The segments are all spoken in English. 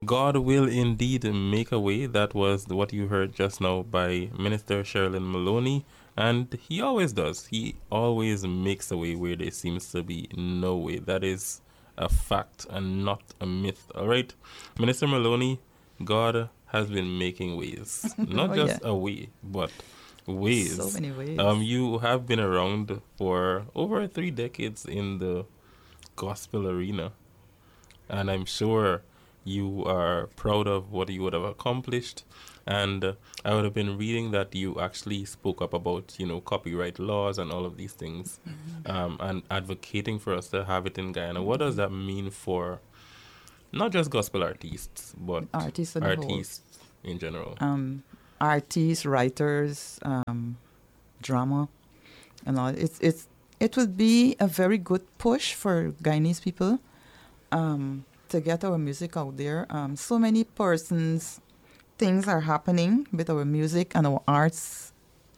God will indeed make a way. That was what you heard just now by Minister Sherilyn Maloney. And he always does. He always makes a way where there seems to be no way. That is a fact and not a myth. All right. Minister Maloney, God has been making ways. Not just a way, but ways. So many ways. You have been around for over 3 decades in the gospel arena. And I'm sure you are proud of what you would have accomplished. And I would have been reading that you actually spoke up about, copyright laws and all of these things, and advocating for us to have it in Guyana. What does that mean for not just gospel artists, but artists in general? Artists, writers, drama, and all. It would be a very good push for Guyanese people to get our music out there. So many things are happening with our music and our artists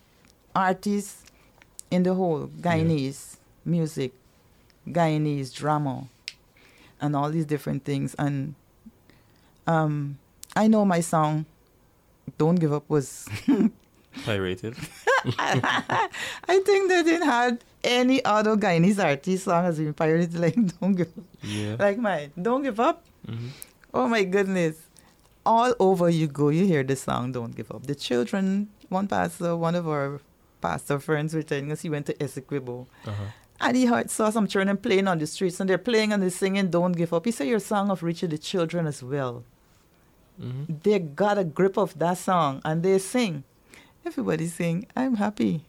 in the whole. Guyanese music, Guyanese drama, and all these different things. And I know my song, Don't Give Up, was pirated. I think they didn't have any other Guyanese artist song has been pirated like Don't Give Up. Yeah. Like mine, Don't Give Up. Mm-hmm. Oh my goodness. All over you go, you hear the song Don't Give Up. The children, one of our pastor friends were telling us he went to Essequibo. And he saw some children playing on the streets, and they're playing and they're singing Don't Give Up. He said your song have reached the children as well. Mm-hmm. They got a grip of that song and they sing. Everybody sing. I'm happy.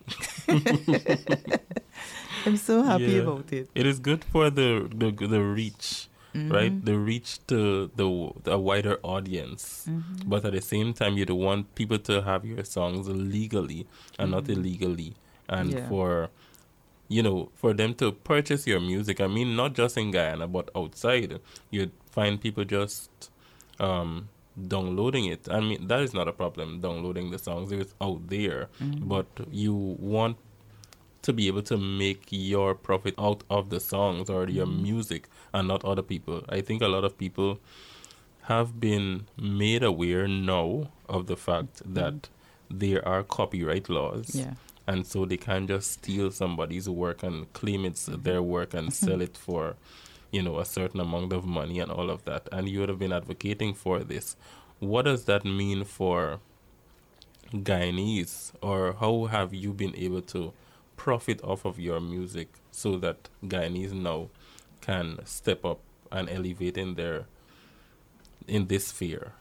I'm so happy about it. It is good for the reach. Mm-hmm. Right, the reach to the wider audience, but at the same time, you don't want people to have your songs legally and not illegally, and for them to purchase your music. I mean, not just in Guyana, but outside, you'd find people just downloading it. I mean, that is not a problem. Downloading the songs if it's out there, but you want to be able to make your profit out of the songs or your music and not other people. I think a lot of people have been made aware now of the fact that there are copyright laws. Yeah. And so they can't just steal somebody's work and claim it's their work and sell it for, a certain amount of money and all of that. And you would have been advocating for this. What does that mean for Guyanese, or how have you been able to profit off of your music so that Guyanese now can step up and elevate in this sphere?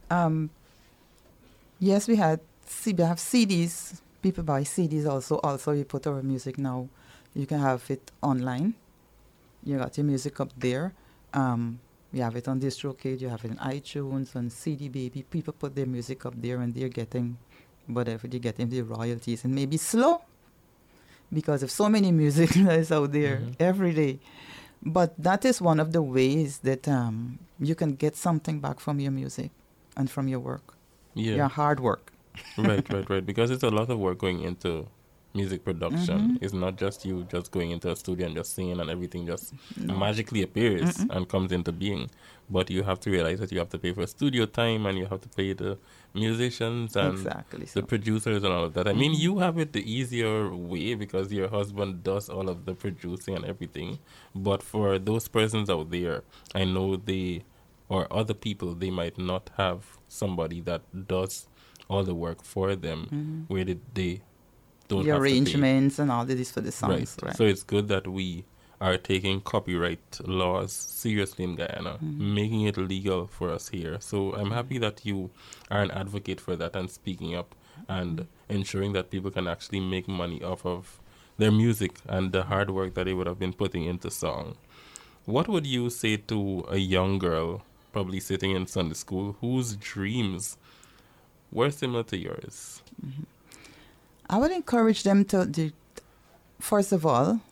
Yes, we have CDs. People buy CDs also. Also, we put our music now. You can have it online. You got your music up there. You have it on DistroKid. You have it on iTunes, on CD Baby. People put their music up there and they're getting whatever they're getting, the royalties. And maybe slow, because of so many music that's out there every day. But that is one of the ways that you can get something back from your music and from your work. Yeah. Your hard work. Right. Because it's a lot of work going into music production. It's not just you just going into a studio and just singing and everything just magically appears and comes into being. But you have to realize that you have to pay for studio time and you have to pay the musicians and the producers and all of that. I mean, you have it the easier way because your husband does all of the producing and everything. But for those persons out there, I know or other people, they might not have somebody that does all the work for them where they don't the have arrangements and all of this for the songs. Right. So it's good that we are taking copyright laws seriously in Guyana, making it legal for us here. So I'm happy that you are an advocate for that and speaking up and ensuring that people can actually make money off of their music and the hard work that they would have been putting into song. What would you say to a young girl, probably sitting in Sunday school, whose dreams were similar to yours? I would encourage them to first of all,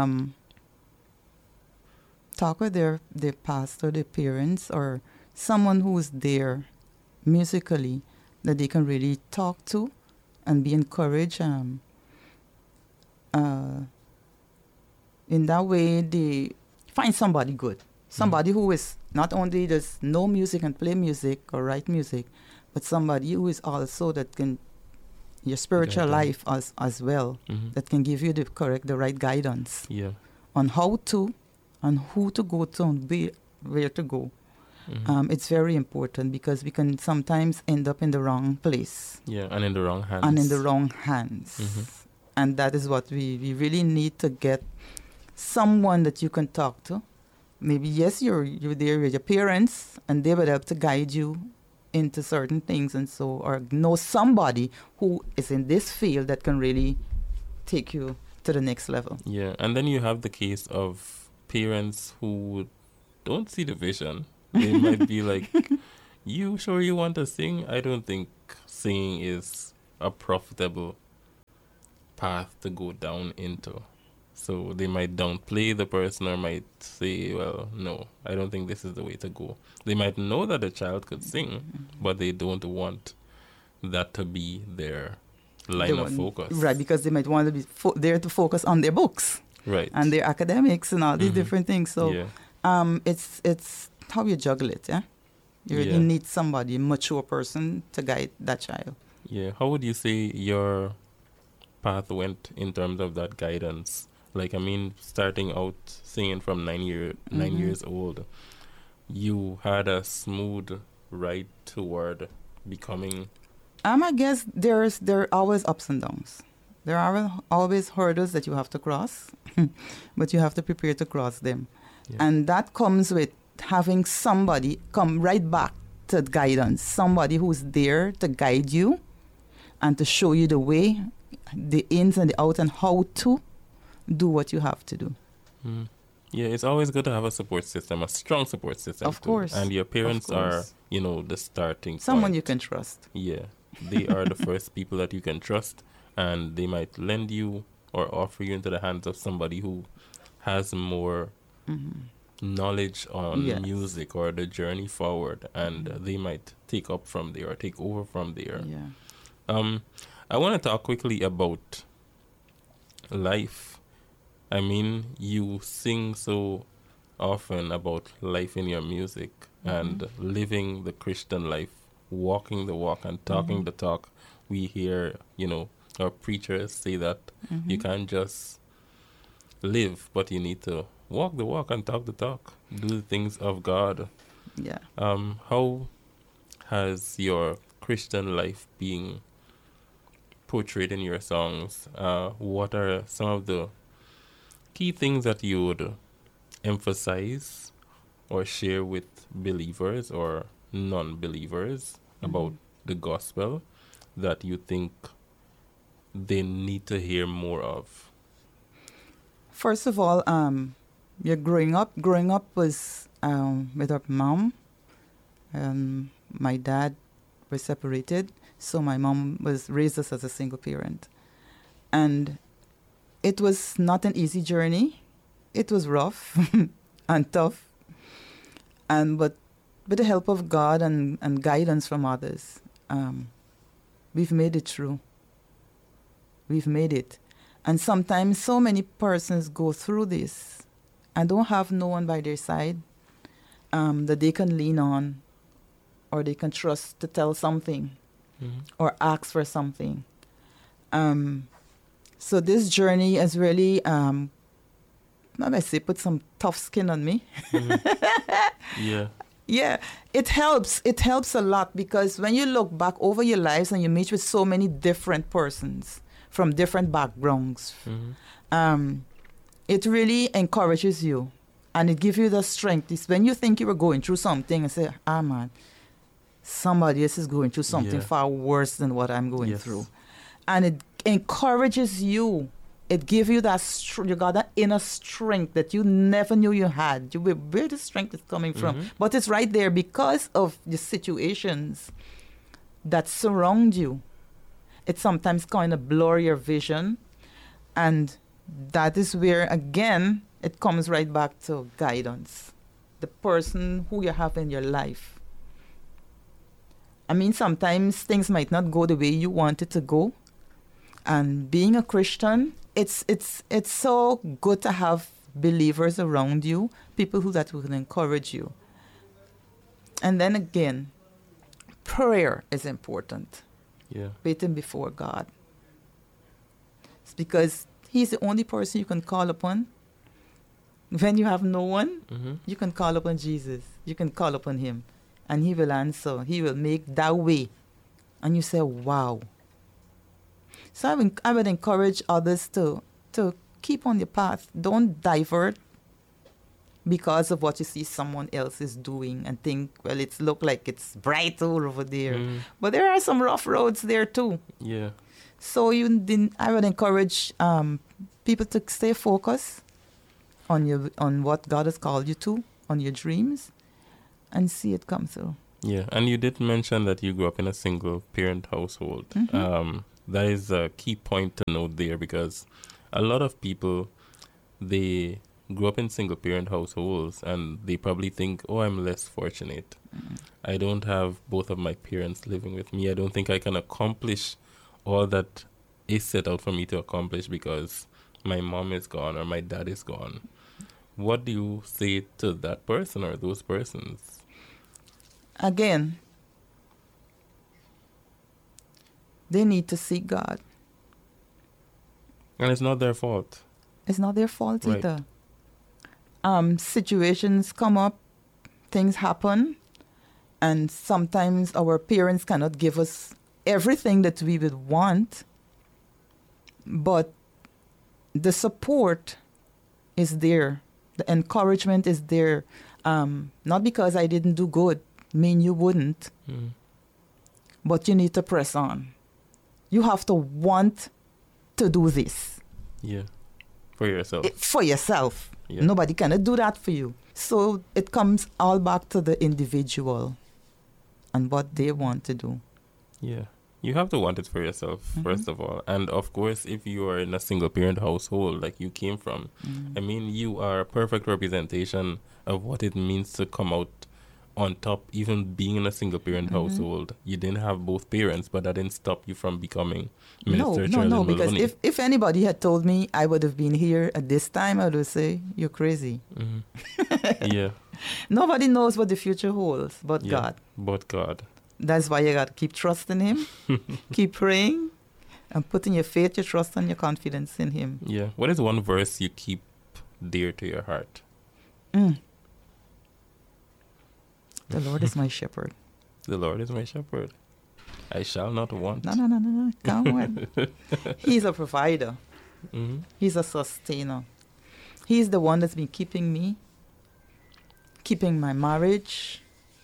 talk with their pastor, their parents, or someone who is there musically that they can really talk to and be encouraged. In that way, they find somebody good, somebody who is not only does know music and play music or write music, but somebody who is also that can your spiritual life as well, that can give you the right guidance on how to and who to go to and where to go. It's very important because we can sometimes end up in the wrong place. Yeah, and in the wrong hands. And that is what we really need to get someone that you can talk to. Maybe, yes, you're there with your parents, and they will help to guide you into certain things and so, or know somebody who is in this field that can really take you to the next level. Yeah, and then you have the case of parents who don't see the vision. They might be like, you sure you want to sing? I don't think singing is a profitable path to go down into. So they might downplay the person or might say, well, no, I don't think this is the way to go. They might know that the child could sing, but they don't want that to be their line of focus. Right, because they might want to be there to focus on their books. Right. And their academics and all these different things. So it's how you juggle it, yeah? You need somebody, a mature person, to guide that child. Yeah. How would you say your path went in terms of that guidance? Like, I mean, starting out singing from 9 years old, you had a smooth ride toward becoming... I guess there are always ups and downs. There are always hurdles that you have to cross, but you have to prepare to cross them. Yeah. And that comes with having somebody come right back to guidance, somebody who's there to guide you and to show you the way, the ins and the outs, and how to do what you have to do. Yeah, it's always good to have a support system, a strong support system. Of course. And your parents are, the starting someone point. You can trust. Yeah. They are the first people that you can trust, and they might lend you or offer you into the hands of somebody who has more knowledge on music or the journey forward, and they might take up from there or take over from there. Yeah. I want to talk quickly about life. I mean, you sing so often about life in your music and living the Christian life, walking the walk and talking the talk. We hear, our preachers say that you can't just live, but you need to walk the walk and talk the talk, do the things of God. Yeah. How has your Christian life been portrayed in your songs? What are some of the key things that you would emphasize or share with believers or non-believers about the gospel that you think they need to hear more of? First of all, you're growing up was with our mom. My dad was separated, so my mom raised us as a single parent. And it was not an easy journey. It was rough and tough. But with the help of God and guidance from others, we've made it through. We've made it. And sometimes so many persons go through this and don't have no one by their side that they can lean on or they can trust to tell something or ask for something. So this journey has really, put some tough skin on me. Yeah. Yeah, it helps. It helps a lot because when you look back over your lives and you meet with so many different persons from different backgrounds, it really encourages you and it gives you the strength. It's when you think you were going through something and say, man, somebody else is going through something far worse than what I'm going through. And it encourages you. It gives you that you got that inner strength that you never knew you had. Where the strength is coming from. But it's right there because of the situations that surround you. It sometimes kind of blur your vision. And that is where, again, it comes right back to guidance. The person who you have in your life. I mean, sometimes things might not go the way you want it to go. And being a Christian, it's so good to have believers around you, people that will encourage you. And then again, prayer is important. Yeah. Waiting before God. It's because He's the only person you can call upon. When you have no one, you can call upon Jesus. You can call upon Him. And He will answer. He will make that way. And you say, wow. So I would encourage others to keep on your path. Don't divert because of what you see someone else is doing and think, well, it's look like it's bright all over there. But there are some rough roads there too. Yeah. So I would encourage people to stay focused on what God has called you to, on your dreams, and see it come through. Yeah, and you did mention that you grew up in a single-parent household. That is a key point to note there, because a lot of people, they grew up in single-parent households and they probably think, oh, I'm less fortunate. I don't have both of my parents living with me. I don't think I can accomplish all that is set out for me to accomplish because my mom is gone or my dad is gone. What do you say to that person or those persons? Again, they need to seek God. And it's not their fault. It's not their fault Right. either. Situations come up, things happen, and sometimes our parents cannot give us everything that we would want, but the support is there. The encouragement is there. Not because I didn't do good, mean you wouldn't, but you need to press on. You have to want to do this. Yeah. For yourself. For yourself. Yeah. Nobody cannot do that for you. So it comes all back to the individual and what they want to do. Yeah. You have to want it for yourself, first of all. And of course, if you are in a single parent household like you came from, I mean, you are a perfect representation of what it means to come out on top, even being in a single parent household. You didn't have both parents, but that didn't stop you from becoming Minister Charles No, because Maloney. if anybody had told me I would have been here at this time, I would say, you're crazy. Yeah. Nobody knows what the future holds but Yeah. God. But God. That's why you got to keep trusting Him, keep praying, and putting your faith, your trust, and your confidence in Him. Yeah. What is one verse you keep dear to your heart? The Lord is my shepherd. The Lord is my shepherd. I shall not want. No. Come on. He's a provider. He's a sustainer. He's the one that's been keeping me, keeping my marriage.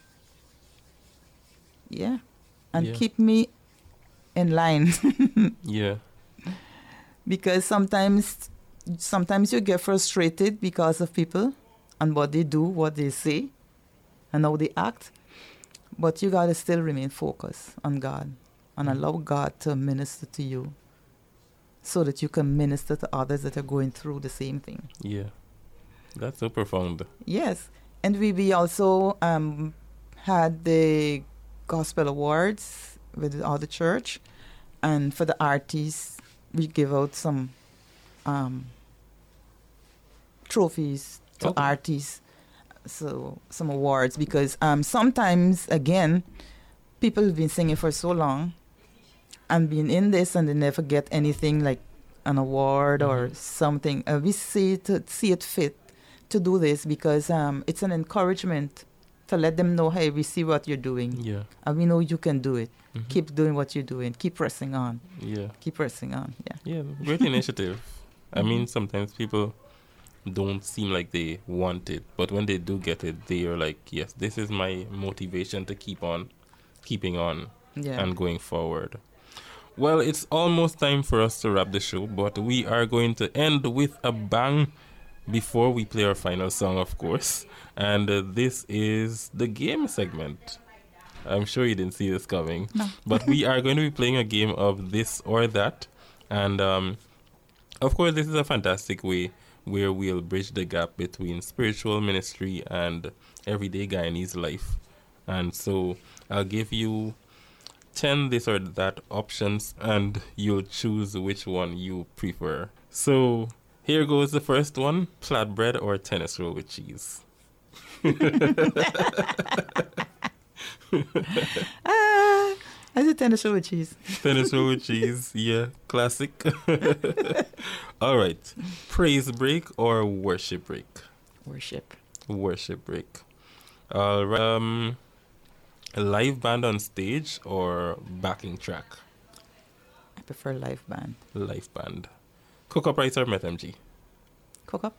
Yeah. And Yeah. keep me in line. Yeah. Because sometimes you get frustrated because of people and what they do, what they say, and how they act. But you got to still remain focused on God and allow God to minister to you so that you can minister to others that are going through the same thing. Yeah. That's so profound. Yes. And we also had the Gospel Awards with all the church. And for the artists, we give out some trophies to Okay. artists. So some awards, because sometimes, again, people have been singing for so long and been in this and they never get anything like an award or something. We see it fit to do this because it's an encouragement to let them know, hey, we see what you're doing. Yeah. And we know you can do it. Keep doing what you're doing. Keep pressing on. Yeah. Keep pressing on. Yeah. Yeah. Great initiative. I mean, sometimes people don't seem like they want it, but when they do get it, they are like, yes, this is my motivation to keep on keeping on Yeah. and going forward. Well, it's almost time for us to wrap the show, but we are going to end with a bang before we play our final song, of course. And this is the game segment. I'm sure you didn't see this coming. No. But we are going to be playing a game of this or that. And of course, this is a fantastic way where we'll bridge the gap between spiritual ministry and everyday Guyanese life. And so I'll give you 10 this or that options and you'll choose which one you prefer. So here goes the first one: flatbread or tennis roll with cheese. I did tennis show with cheese. Tennis roll with cheese. Yeah, classic. All right. Praise break or worship break? Worship. Worship break. All right. A live band on stage or backing track? I prefer live band. Live band. Cook up rice or MetMG? Cook up.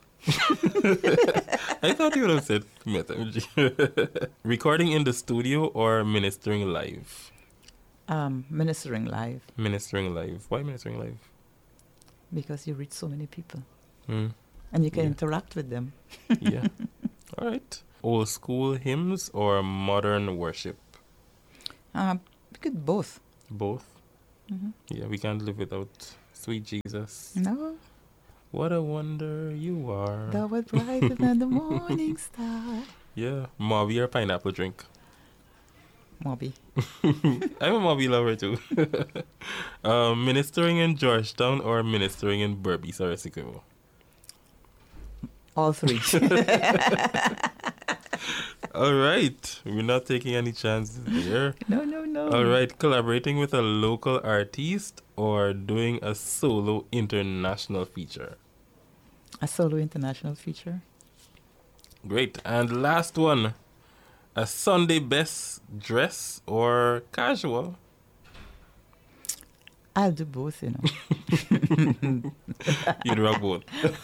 I thought you would have said MetMG. Recording in the studio or ministering live? Ministering live. Ministering live. Why ministering live? Because you reach so many people. Hmm. And you can Yeah. interact with them. Yeah. All right. Old school hymns or modern worship? We could both. Both. Hmm. Yeah, we can't live without sweet Jesus. No, What a wonder you are. thou art brighter than the morning star. Yeah. Mauby or pineapple drink? Mobby. I'm a Mauby lover too. Ministering in Georgetown or ministering in Berbice or Essequibo? All three. All right. We're not taking any chances there. No. All right. Collaborating with a local artist or doing a solo international feature? A solo international feature. Great. And last one. A Sunday best dress or casual? I'll do both, you know. You'd rock both.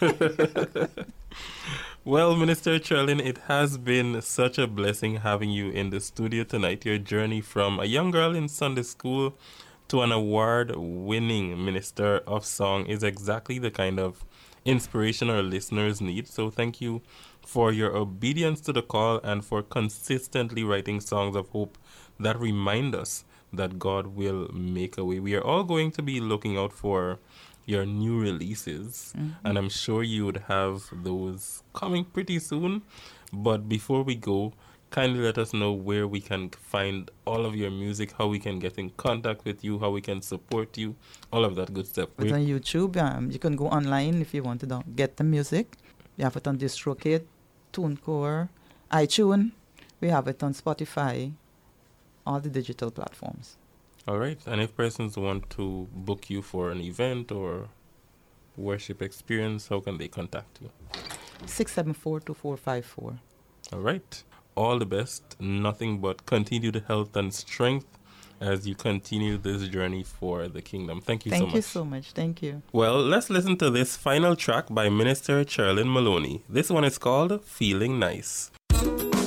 Well, Minister Cherlin, it has been such a blessing having you in the studio tonight. Your journey from a young girl in Sunday school to an award-winning minister of song is exactly the kind of inspiration our listeners need. So thank you for your obedience to the call and for consistently writing songs of hope that remind us that God will make a way. We are all going to be looking out for your new releases, and I'm sure you would have those coming pretty soon. But before we go, kindly let us know where we can find all of your music, how we can get in contact with you, how we can support you, all of that good stuff. It's on YouTube. You can go online if you want to get the music. You have it on DistroKid, TuneCore, iTunes. We have it on Spotify, all the digital platforms. All right. And if persons want to book you for an event or worship experience, how can they contact you? 674-2454. All right. All the best. Nothing but continued health and strength as you continue this journey for the kingdom. Thank you so much. Thank you so much. Thank you. Well, let's listen to this final track by Minister Cherlin Maloney. This one is called Feeling Nice.